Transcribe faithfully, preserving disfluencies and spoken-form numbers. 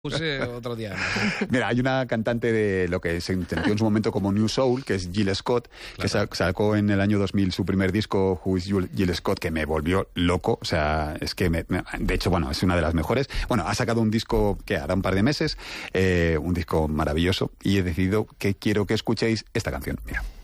Puse otro día. Mira, hay una cantante de lo que se entendió en su momento como New Soul, que es Jill Scott, claro, que sacó en el año dos mil su primer disco, Who is Jill Scott, que me volvió loco. O sea, es que, me, me, de hecho, bueno, es una de las mejores. Bueno, ha sacado un disco que hará un par de meses, eh, un disco maravilloso, y he decidido que quiero que escuchéis esta canción. Mira.